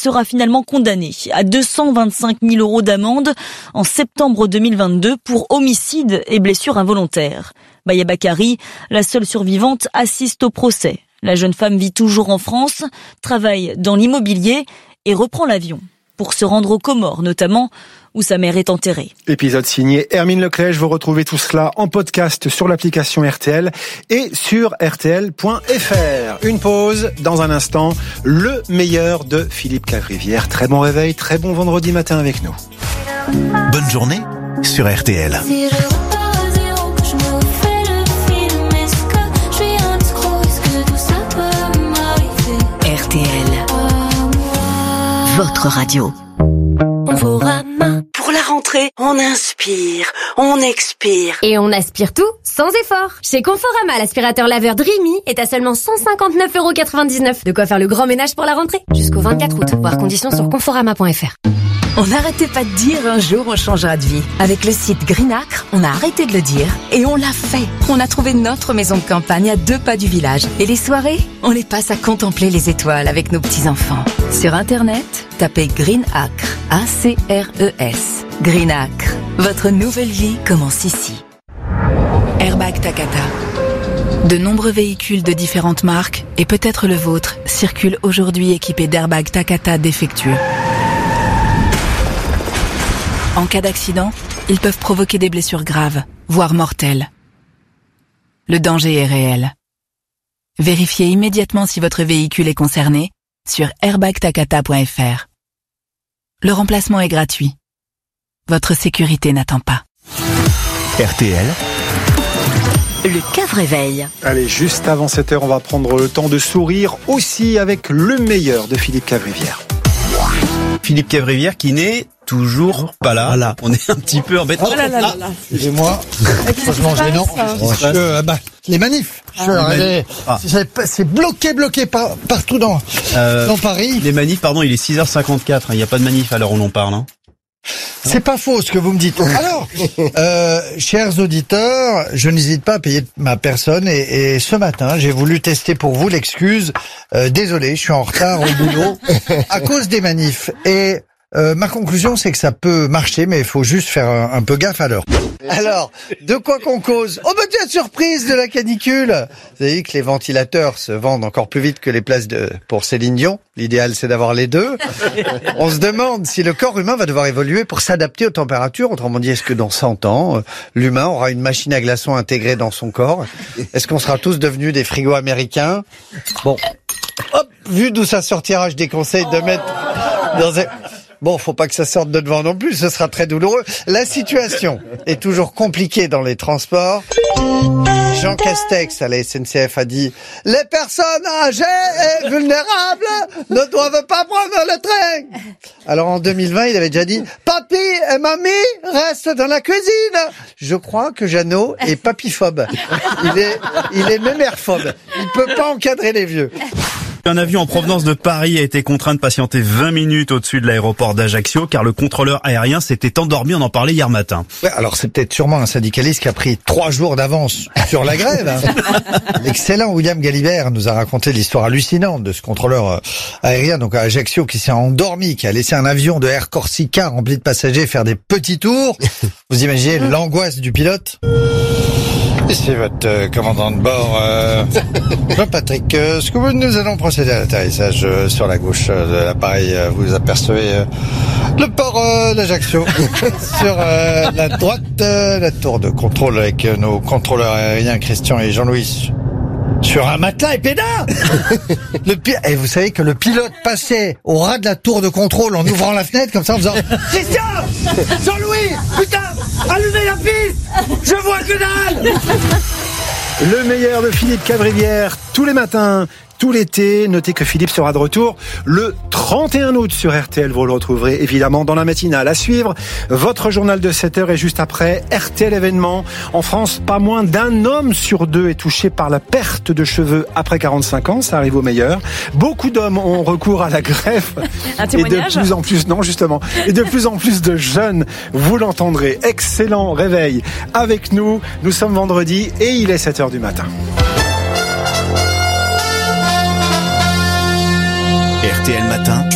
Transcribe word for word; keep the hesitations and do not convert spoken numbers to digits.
sera finalement condamné à deux cent vingt-cinq mille euros d'amende en septembre deux mille vingt-deux pour homicide et blessure involontaire. Baya Bakari, la seule survivante, assiste au procès. La jeune femme vit toujours en France, travaille dans l'immobilier et reprend l'avion pour se rendre aux Comores notamment, où sa mère est enterrée. Épisode signé Hermine Leclèche. Vous retrouvez tout cela en podcast sur l'application R T L et sur R T L point F R. Une pause, dans un instant, le meilleur de Philippe Cavrivière. Très bon réveil, très bon vendredi matin avec nous. Bonne journée sur R T L. R T L, votre radio. Conforama. Pour la rentrée, on inspire, on expire. Et on aspire tout sans effort. Chez Conforama, l'aspirateur laveur Dreamy est à seulement cent cinquante-neuf euros quatre-vingt-dix-neuf. De quoi faire le grand ménage pour la rentrée. Jusqu'au vingt-quatre août. Voir conditions sur conforama point F R. On n'arrêtait pas de dire un jour on changera de vie. Avec le site Greenacre, on a arrêté de le dire et on l'a fait. On a trouvé notre maison de campagne à deux pas du village. Et les soirées, on les passe à contempler les étoiles avec nos petits-enfants. Sur Internet, tapez Greenacre, A C R E S. Greenacre, votre nouvelle vie commence ici. Airbag Takata. De nombreux véhicules de différentes marques, et peut-être le vôtre, circulent aujourd'hui équipés d'airbags Takata défectueux. En cas d'accident, ils peuvent provoquer des blessures graves, voire mortelles. Le danger est réel. Vérifiez immédiatement si votre véhicule est concerné sur airbag takata point F R. Le remplacement est gratuit. Votre sécurité n'attend pas. R T L. Le Cavréveil. Allez, juste avant sept heures, on va prendre le temps de sourire aussi avec le meilleur de Philippe Cavrivière. Philippe Cavrivière qui n'est toujours pas là. Voilà. On est un petit peu embêté. Oh là là là là. Excusez-moi. Franchement, gênant. Je, bah, les manifs. Je, Ah, les, ah. c'est, c'est bloqué, bloqué par, partout dans, Euh, dans Paris. Les manifs, pardon, il est six heures cinquante-quatre. Il n'y a pas de manif à l'heure où l'on parle. Hein. C'est pas faux ce que vous me dites. Alors, euh, chers auditeurs, je n'hésite pas à payer ma personne et, et ce matin, j'ai voulu tester pour vous l'excuse. Euh, désolé, je suis en retard au boulot à cause des manifs. Et euh, ma conclusion, c'est que ça peut marcher, mais il faut juste faire un, un peu gaffe à l'heure. Alors, de quoi qu'on cause? Oh bah tiens, surprise de la canicule. Vous avez vu que les ventilateurs se vendent encore plus vite que les places de pour Céline Dion. L'idéal, c'est d'avoir les deux. On se demande si le corps humain va devoir évoluer pour s'adapter aux températures. Autrement dit, est-ce que dans cent ans, l'humain aura une machine à glaçons intégrée dans son corps? Est-ce qu'on sera tous devenus des frigos américains? Bon, hop, vu d'où ça sortira, je déconseille de mettre dans un... Bon, faut pas que ça sorte de devant non plus, ce sera très douloureux. La situation est toujours compliquée dans les transports. Jean Castex à la S N C F a dit « Les personnes âgées et vulnérables ne doivent pas prendre le train !» Alors en deux mille vingt, il avait déjà dit « Papy et mamie restent dans la cuisine !» Je crois que Jeannot est papiphobe. Il est, il est mémèrephobe. Il peut pas encadrer les vieux. Un avion en provenance de Paris a été contraint de patienter vingt minutes au-dessus de l'aéroport d'Ajaccio car le contrôleur aérien s'était endormi, on en parlait hier matin. Ouais, alors c'est peut-être sûrement un syndicaliste qui a pris trois jours d'avance sur la grève. Hein. L'excellent William Galibert nous a raconté l'histoire hallucinante de ce contrôleur aérien donc à Ajaccio qui s'est endormi, qui a laissé un avion de Air Corsica rempli de passagers faire des petits tours. Vous imaginez l'angoisse du pilote? C'est votre euh, commandant de bord, euh, Jean-Patrick. Euh, ce que vous, nous allons procéder à l'atterrissage euh, sur la gauche euh, de l'appareil. Euh, vous apercevez euh, le port euh, d'Ajaccio. Sur euh, la droite, euh, la tour de contrôle avec euh, nos contrôleurs aériens Christian et Jean-Louis. Sur un matelas épédard. Le pi- Et vous savez que le pilote passait au ras de la tour de contrôle en ouvrant la fenêtre comme ça en faisant Christian, Jean-Louis, putain, allumez la piste, je vois que dalle. Le meilleur de Philippe Cavrivière tous les matins, tout l'été. Notez que Philippe sera de retour le trente et un août sur R T L. Vous le retrouverez évidemment dans la matinale. À suivre, votre journal de sept heures et juste après, R T L événement. En France, pas moins d'un homme sur deux est touché par la perte de cheveux après quarante-cinq ans. Ça arrive au meilleur. Beaucoup d'hommes ont recours à la greffe. Un Et témoignage de plus en plus, non justement, et de plus en plus de jeunes, vous l'entendrez. Excellent réveil avec nous. Nous sommes vendredi et il est sept heures du matin. R T L Matin.